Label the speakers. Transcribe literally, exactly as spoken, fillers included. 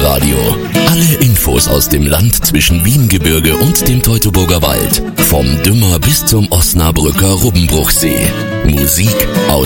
Speaker 1: Wiesenradio. Alle Infos aus dem Land zwischen Wiehengebirge und dem Teutoburger Wald. Vom Dümmer bis zum Osnabrücker Rubbenbruchsee. Musik aus